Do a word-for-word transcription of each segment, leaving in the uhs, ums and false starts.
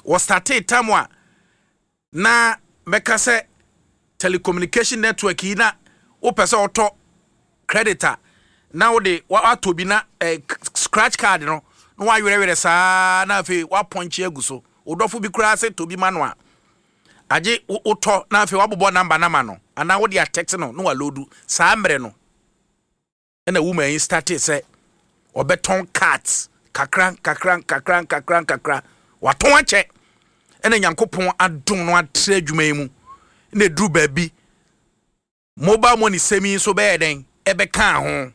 was started time na meka se telecommunication network yi na wo pese auto creditor na wo de wa to bi na eh, scratch card no no wa were were sa na afi wa ponche aguso odofo bi kura se to bi mano a age uto na afi wa bobo number na ma no ana wo de text no no wa loadu sa mre no na woman yi start say obeton cards kakran kakran kakran kakran kakra waton ache ena nyankopon adon no atre adwuma yi mu na dru baabi mobile money semi so be den ebe kan ho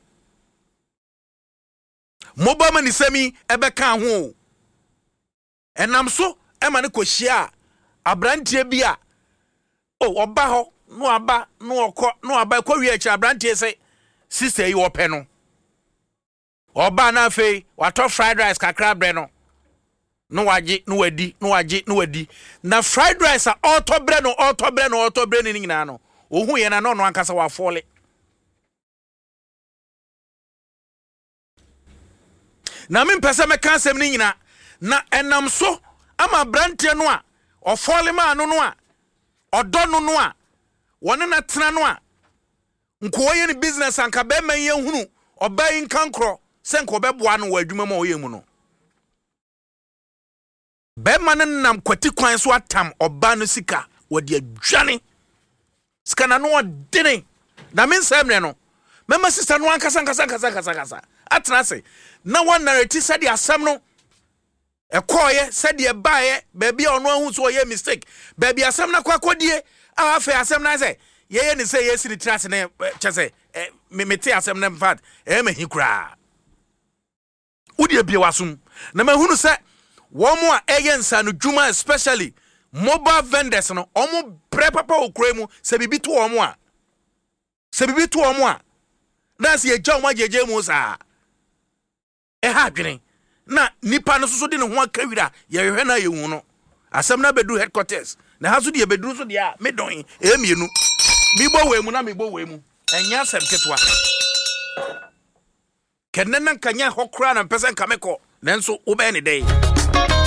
mobile money semi ebe kan ho enam so ema ne kohia abrantie bia o oba ho no aba no okọ no aba ko wi echi abrantie se sister yi ope no oba na fe wato fried rice kakra bre no no waji no wadi no waji no wadi na fried rice a auto bre no auto bre no auto bre ni nyina no ohu ye na no no ankasa wa fole na me pese me kan sem ni nyina na enam so ama brantie no a ofole ma no no a odo no no a wona na tena no a nko ye ni business anka be man ye hunu oba yin kankro senko be boa no wa adwuma ma oye mu no be man nam kwati kwan so atam oba no sika wodi adwane sika na no odene na men semre no mema sister no ankasa ankasa ankasa ankasa atena se na one narrative said asem no ekoye said e baaye baby ono ahu so ye mistake baby asem na kwakodie a afa asem na say ye ye ni say yes ni trust na chese me mete asem na mfat e ma hikura udi bia wasum na mahunu say wo mo a eyensa no dwuma especially mobile vendors no omo pre papa okura mu se bibi to omo a se bibi to omo a na se ye gya omo ajeje mu sa e ha dwene na nipa no so de ne ho akawira ye hwe na ye hu no asem na bedu headquarters na ha so de bedu so de a medon e mienu mi bo we mu na mi bo we mu enya asem ketwa kenena kanya hokra na pesa nkameko nanso wo be ne dey